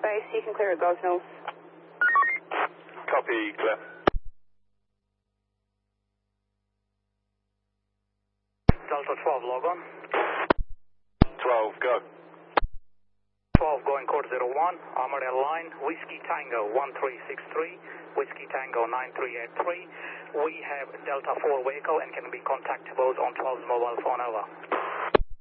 base, you can clear it, goes north. Copy, clear. Delta 12, log on. 12, go. 12 going code 01, Armadale line, Whiskey Tango 1363, Whiskey Tango 9383. We have Delta 4 vehicle and can be contactable on 12's mobile phone, over.